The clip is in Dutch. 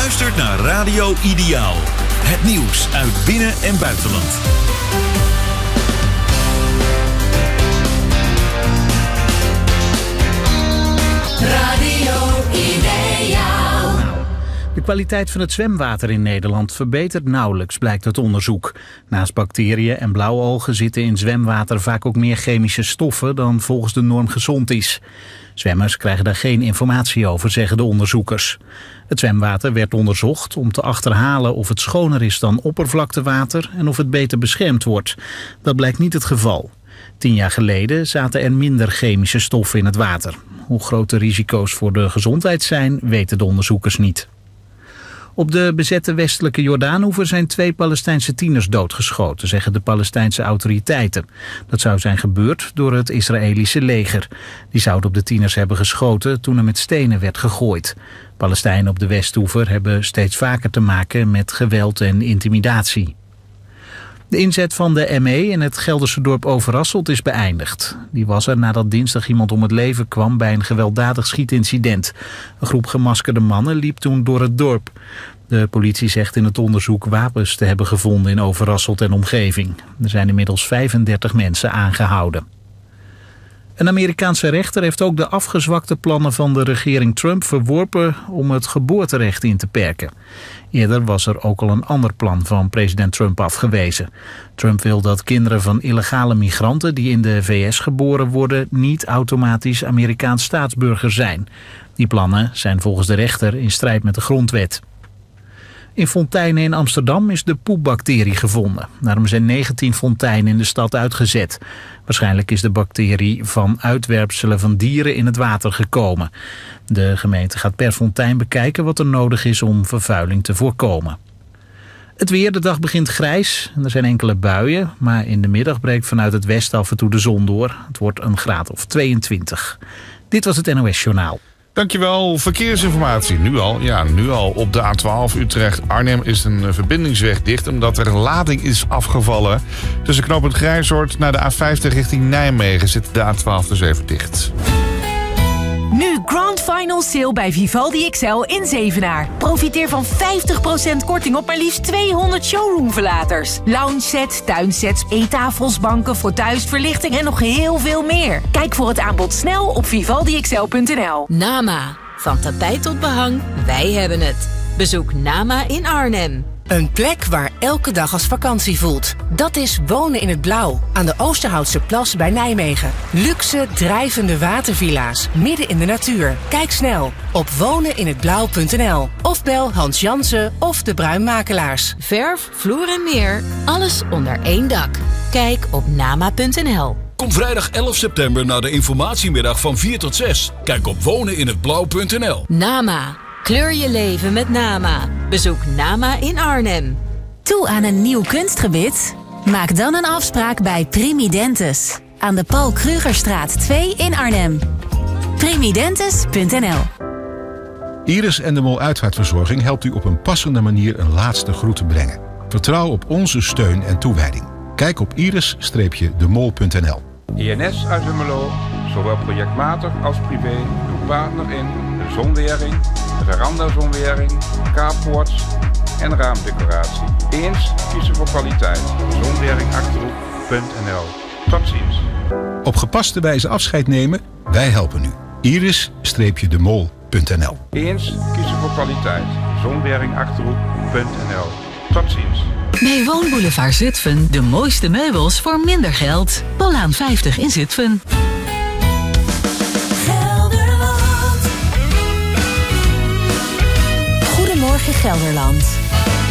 luistert naar Radio Ideaal. Het nieuws uit binnen- en buitenland. Radio Ideaal. De kwaliteit van het zwemwater in Nederland verbetert nauwelijks, blijkt uit onderzoek. Naast bacteriën en blauwalgen zitten in zwemwater vaak ook meer chemische stoffen dan volgens de norm gezond is. Zwemmers krijgen daar geen informatie over, zeggen de onderzoekers. Het zwemwater werd onderzocht om te achterhalen of het schoner is dan oppervlaktewater en of het beter beschermd wordt. Dat blijkt niet het geval. 10 jaar geleden zaten er minder chemische stoffen in het water. Hoe groot de risico's voor de gezondheid zijn, weten de onderzoekers niet. Op de bezette westelijke Jordaanoever zijn 2 Palestijnse tieners doodgeschoten, zeggen de Palestijnse autoriteiten. Dat zou zijn gebeurd door het Israëlische leger. Die zouden op de tieners hebben geschoten toen er met stenen werd gegooid. Palestijnen op de Westoever hebben steeds vaker te maken met geweld en intimidatie. De inzet van de ME in het Gelderse dorp Overasselt is beëindigd. Die was er nadat dinsdag iemand om het leven kwam bij een gewelddadig schietincident. Een groep gemaskerde mannen liep toen door het dorp. De politie zegt in het onderzoek wapens te hebben gevonden in Overasselt en omgeving. Er zijn inmiddels 35 mensen aangehouden. Een Amerikaanse rechter heeft ook de afgezwakte plannen van de regering Trump verworpen om het geboorterecht in te perken. Eerder was er ook al een ander plan van president Trump afgewezen. Trump wil dat kinderen van illegale migranten die in de VS geboren worden niet automatisch Amerikaans staatsburger zijn. Die plannen zijn volgens de rechter in strijd met de grondwet. In fonteinen in Amsterdam is de poepbacterie gevonden. Daarom zijn 19 fonteinen in de stad uitgezet. Waarschijnlijk is de bacterie van uitwerpselen van dieren in het water gekomen. De gemeente gaat per fontein bekijken wat er nodig is om vervuiling te voorkomen. Het weer, de dag begint grijs en er zijn enkele buien, maar in de middag breekt vanuit het westen af en toe de zon door. Het wordt een graad of 22. Dit was het NOS Journaal. Dankjewel. Verkeersinformatie. Nu al op de A12 Utrecht-Arnhem is een verbindingsweg dicht omdat er een lading is afgevallen. Tussen knooppunt Grijzoord naar de A50 richting Nijmegen zit de A12 dus even dicht. Nu Grand Final Sale bij Vivaldi XL in Zevenaar. Profiteer van 50% korting op maar liefst 200 showroomverlaters. Lounge sets, tuinsets, eettafels, banken voor thuis, verlichting en nog heel veel meer. Kijk voor het aanbod snel op vivaldixl.nl. Nama. Van tapijt tot behang, wij hebben het. Bezoek Nama in Arnhem. Een plek waar elke dag als vakantie voelt. Dat is Wonen in het Blauw, aan de Oosterhoutse Plas bij Nijmegen. Luxe, drijvende watervilla's, midden in de natuur. Kijk snel op woneninhetblauw.nl of bel Hans Jansen of de Bruinmakelaars. Verf, vloer en meer, alles onder één dak. Kijk op nama.nl. Kom vrijdag 11 september naar de informatiemiddag van 4 tot 6. Kijk op woneninhetblauw.nl. Nama. Kleur je leven met Nama. Bezoek Nama in Arnhem. Toe aan een nieuw kunstgebit? Maak dan een afspraak bij Primidentis. Aan de Paul Krugerstraat 2 in Arnhem. Primidentis.nl. Iris en de Mol Uitvaartverzorging helpt u op een passende manier een laatste groet te brengen. Vertrouw op onze steun en toewijding. Kijk op iris-demol.nl. INS uit Hummelo, zowel projectmatig als privé, uw partner in de zonwering, verandazonwering, carports en raamdecoratie. Eens kiezen voor kwaliteit. Zonweringachterhoek.nl. Tot ziens. Op gepaste wijze afscheid nemen? Wij helpen u. iris-demol.nl. Eens kiezen voor kwaliteit. Zonweringachterhoek.nl. Tot ziens. Bij Woonboulevard Zutphen de mooiste meubels voor minder geld. Polaan 50 in Zutphen. Goedemorgen Gelderland.